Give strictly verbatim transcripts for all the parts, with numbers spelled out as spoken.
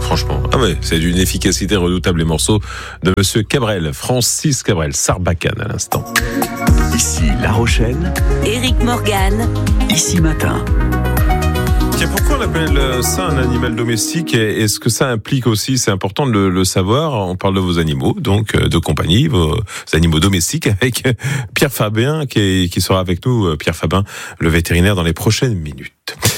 franchement. Ah ouais, c'est d'une efficacité redoutable les morceaux de Monsieur Cabrel, Francis Cabrel, Sarbacane à l'instant. Ici La Rochelle, Éric Morgan, Ici Matin. Tiens, pourquoi on appelle ça un animal domestique et est-ce que ça implique aussi, c'est important de le, le savoir, on parle de vos animaux, donc de compagnie, vos animaux domestiques avec Pierre Fabin qui, est, qui sera avec nous, Pierre Fabin, le vétérinaire dans les prochaines minutes.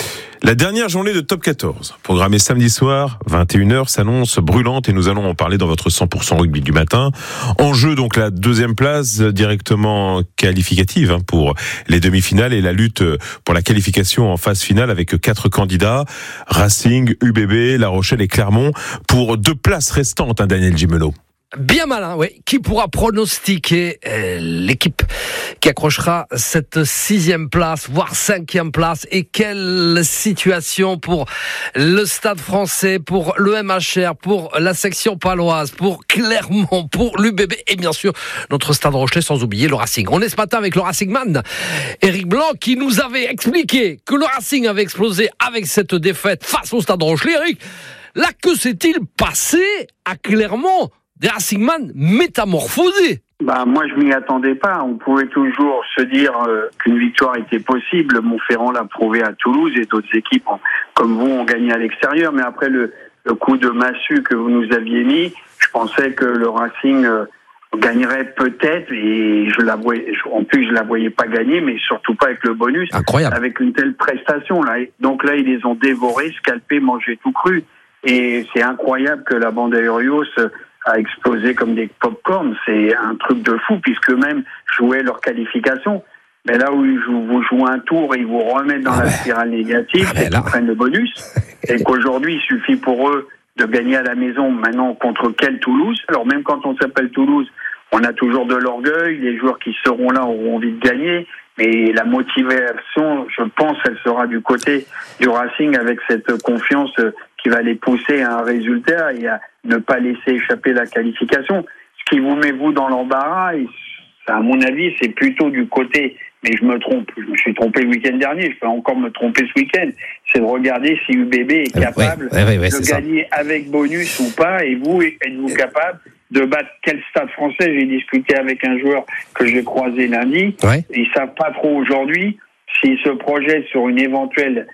La dernière journée de Top quatorze, programmée samedi soir, vingt et une heures, s'annonce brûlante et nous allons en parler dans votre cent pour cent rugby du matin. En jeu, donc, la deuxième place directement qualificative pour les demi-finales et la lutte pour la qualification en phase finale avec quatre candidats, Racing, U B B, La Rochelle et Clermont, pour deux places restantes, hein, Daniel Gimeno. Bien malin, oui. Qui pourra pronostiquer euh, l'équipe qui accrochera cette sixième place, voire cinquième place? Et quelle situation pour le Stade français, pour le M H R, pour la section paloise, pour Clermont, pour l'U B B et bien sûr notre Stade Rochelais, sans oublier le Racing. On est ce matin avec le Racingman, Éric Blanc, qui nous avait expliqué que le Racing avait explosé avec cette défaite face au Stade Rochelais. Éric, là, que s'est-il passé à Clermont? Des Racingman métamorphosés. Bah, moi, je m'y attendais pas. On pouvait toujours se dire euh, qu'une victoire était possible. Montferrand l'a prouvé à Toulouse et d'autres équipes, ont, comme vous, ont gagné à l'extérieur. Mais après le, le coup de massue que vous nous aviez mis, je pensais que le Racing euh, gagnerait peut-être. Et je la voyais, en plus, je la voyais pas gagner, mais surtout pas avec le bonus. Incroyable. Avec une telle prestation là. Donc là, ils les ont dévorés, scalpés, mangés tout cru. Et c'est incroyable que la bande Aerios a explosé comme des pop-corn. C'est un truc de fou, puisque même jouaient leur qualification. Mais là où ils jouent, vous jouez un tour et ils vous remettent dans ah la ouais. spirale négative, ah et qu'ils prennent le bonus. Et qu'aujourd'hui, il suffit pour eux de gagner à la maison maintenant contre quel Toulouse. Alors même quand on s'appelle Toulouse, on a toujours de l'orgueil. Les joueurs qui seront là auront envie de gagner. Mais la motivation, je pense, elle sera du côté du Racing avec cette confiance qui va les pousser à un résultat et à ne pas laisser échapper la qualification. Ce qui vous met, vous, dans l'embarras, et à mon avis, c'est plutôt du côté, mais je me trompe, je me suis trompé le week-end dernier, je peux encore me tromper ce week-end, c'est de regarder si U B B est capable ouais, ouais, ouais, de gagner ça. Avec bonus ou pas, et vous, êtes-vous capable de battre quel Stade français? J'ai discuté avec un joueur que j'ai croisé lundi, ouais. Ils savent pas trop aujourd'hui s'ils se projettent sur une éventuelle,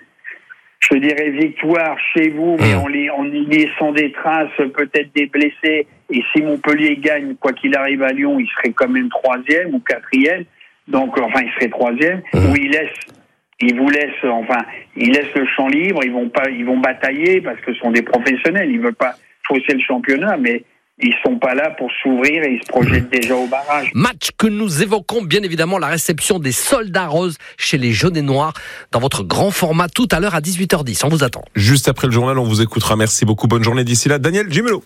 je dirais, victoire chez vous, mais mmh. en, les, en y laissant des traces, peut-être des blessés. Et si Montpellier gagne, quoi qu'il arrive à Lyon, il serait quand même troisième ou quatrième. Donc, enfin, il serait troisième. Mmh. Ou il laisse, il vous laisse, enfin, il laisse le champ libre. Ils vont pas, ils vont batailler parce que ce sont des professionnels. Ils veulent pas fausser le championnat, mais ils sont pas là pour s'ouvrir et ils se projettent déjà au barrage. Match que nous évoquons, bien évidemment, la réception des Soldats Roses chez les Jaunes et Noirs dans votre grand format tout à l'heure à dix-huit heures dix. On vous attend. Juste après le journal, on vous écoutera. Merci beaucoup. Bonne journée d'ici là. Daniel Gimelo.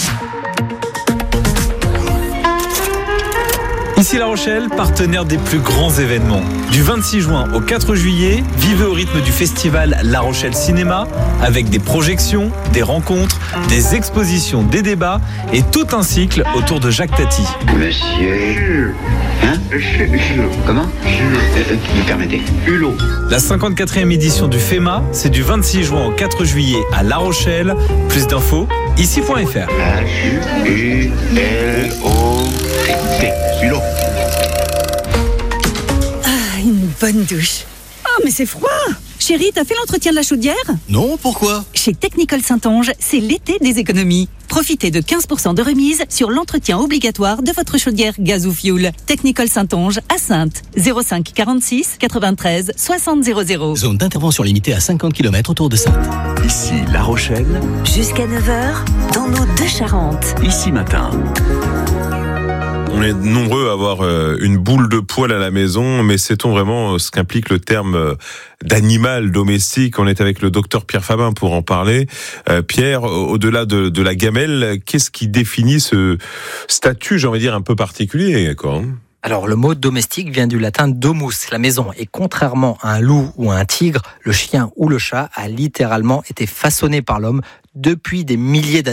Ici La Rochelle, partenaire des plus grands événements. Du vingt-six juin au quatre juillet, vivez au rythme du festival La Rochelle Cinéma avec des projections, des rencontres, des expositions, des débats et tout un cycle autour de Jacques Tati. Monsieur... Hein Comment Vous permettez Hulot. La cinquante-quatrième édition du FEMA, c'est du vingt-six juin au quatre juillet à La Rochelle. Plus d'infos, ici point f r. H U L O T. Hulot. Ah, une bonne douche. Oh, mais c'est froid. Chérie, t'as fait l'entretien de la chaudière? Non, pourquoi? Chez Technicol Saint-Onge, c'est l'été des économies. Profitez de quinze pour cent de remise sur l'entretien obligatoire de votre chaudière gaz ou fioul. Technicol Saint-Onge à Saintes. zéro cinq quarante-six quatre-vingt-treize soixante zéro zéro. Zone d'intervention limitée à cinquante kilomètres autour de Saintes. Ici La Rochelle. Jusqu'à neuf heures, dans nos deux Charentes. Ici Matin. On est nombreux à avoir une boule de poil à la maison, mais sait-on vraiment ce qu'implique le terme d'animal domestique? On est avec le docteur Pierre Fabin pour en parler. Euh, Pierre, au-delà de, de la gamelle, qu'est-ce qui définit ce statut, j'ai envie de dire, un peu particulier, quoi? Alors, le mot domestique vient du latin domus, la maison. Et contrairement à un loup ou à un tigre, le chien ou le chat a littéralement été façonné par l'homme depuis des milliers d'années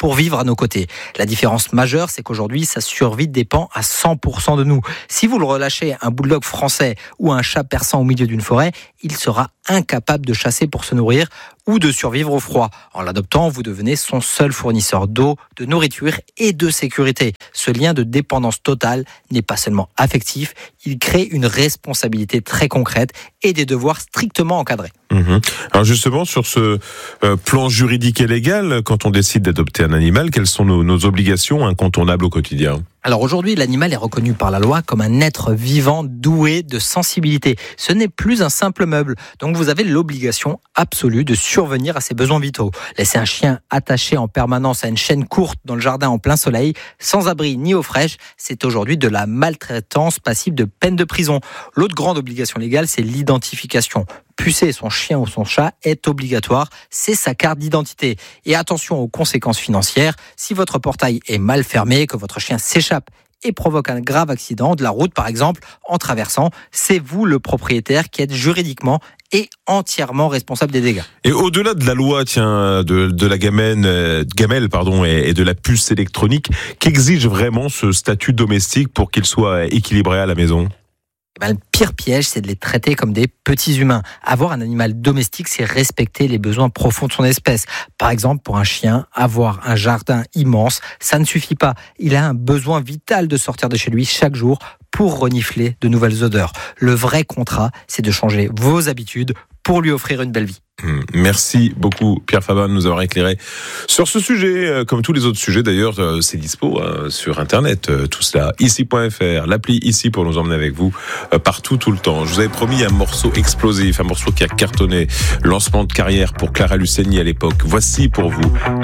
pour vivre à nos côtés. La différence majeure, c'est qu'aujourd'hui, sa survie dépend à cent pour cent de nous. Si vous le relâchez un bulldog français ou un chat persan au milieu d'une forêt, il sera incapable de chasser pour se nourrir ou de survivre au froid. En l'adoptant, vous devenez son seul fournisseur d'eau, de nourriture et de sécurité. Ce lien de dépendance totale n'est pas seulement affectif, il crée une responsabilité très concrète et des devoirs strictement encadrés. Mmh. Alors justement, sur ce euh, plan juridique et légal, quand on décide d'adopter un animal, quelles sont nos, nos obligations incontournables au quotidien ? Alors aujourd'hui, l'animal est reconnu par la loi comme un être vivant doué de sensibilité. Ce n'est plus un simple meuble. Donc vous avez l'obligation absolue de survenir à ses besoins vitaux. Laisser un chien attaché en permanence à une chaîne courte dans le jardin en plein soleil, sans abri ni eau fraîche, c'est aujourd'hui de la maltraitance passible de peine de prison. L'autre grande obligation légale, c'est l'identification. Pucer son chien ou son chat est obligatoire, c'est sa carte d'identité. Et attention aux conséquences financières, si votre portail est mal fermé, que votre chien s'échappe et provoque un grave accident de la route par exemple, en traversant, c'est vous le propriétaire qui êtes juridiquement et entièrement responsable des dégâts. Et au-delà de la loi, tiens, de, de la gamelle, euh, gamelle pardon, et, et de la puce électronique, qu'exige vraiment ce statut domestique pour qu'il soit équilibré à la maison ? Ben, le pire piège, c'est de les traiter comme des petits humains. Avoir un animal domestique, c'est respecter les besoins profonds de son espèce. Par exemple, pour un chien, avoir un jardin immense, ça ne suffit pas. Il a un besoin vital de sortir de chez lui chaque jour pour renifler de nouvelles odeurs. Le vrai contrat, c'est de changer vos habitudes pour lui offrir une belle vie. Merci beaucoup Pierre Faban de nous avoir éclairé sur ce sujet, comme tous les autres sujets d'ailleurs, c'est dispo hein, sur internet, tout cela, ici point f r, l'appli ici pour nous emmener avec vous partout, tout le temps. Je vous avais promis un morceau explosif, un morceau qui a cartonné, lancement de carrière pour Clara Luciani à l'époque. Voici pour vous